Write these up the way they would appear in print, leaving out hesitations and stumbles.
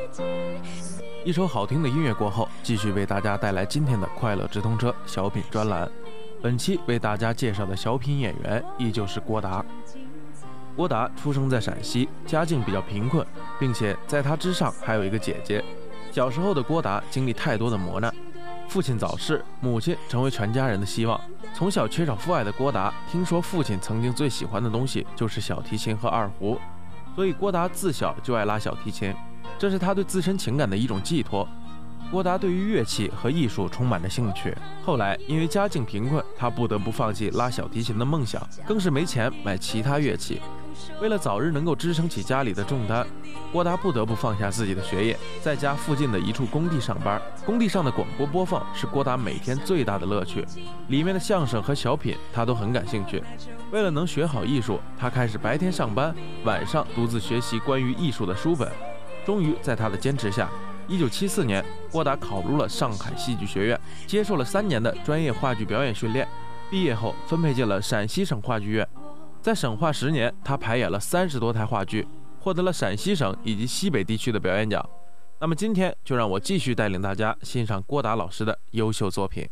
一首好听的音乐过后，继续为大家带来今天的快乐直通车小品专栏。本期为大家介绍的小品演员依旧是郭达。郭达出生在陕西，家境比较贫困，并且在他之上还有一个姐姐。小时候的郭达经历太多的磨难，父亲早逝，母亲成为全家人的希望。从小缺少父爱的郭达，听说父亲曾经最喜欢的东西就是小提琴和二胡，所以郭达自小就爱拉小提琴，这是他对自身情感的一种寄托。郭达对于乐器和艺术充满着兴趣，后来因为家境贫困，他不得不放弃拉小提琴的梦想，更是没钱买其他乐器。为了早日能够支撑起家里的重担，郭达不得不放下自己的学业，在家附近的一处工地上班。工地上的广播播放是郭达每天最大的乐趣，里面的相声和小品他都很感兴趣。为了能学好艺术，他开始白天上班，晚上独自学习关于艺术的书本。终于在他的坚持下，1974年，郭达考入了上海戏剧学院，接受了3年的专业话剧表演训练。毕业后分配进了陕西省话剧院，在省话10年，他排演了30多台话剧，获得了陕西省以及西北地区的表演奖。那么今天就让我继续带领大家欣赏郭达老师的优秀作品。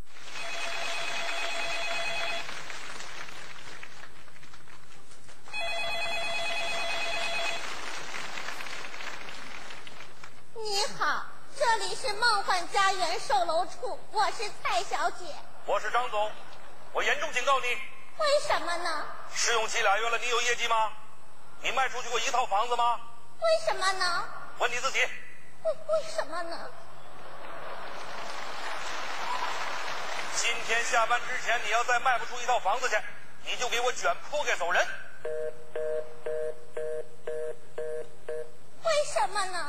你好，这里是梦幻家园售楼处，我是蔡小姐。 我是张总，我严重警告你。 为什么呢？ 试用期2月了，你有业绩吗？你卖出去过1套房子吗？ 为什么呢？ 问你自己。 为什么呢？ 今天下班之前，你要再卖不出1套房子去，你就给我卷铺盖走人。 为什么呢？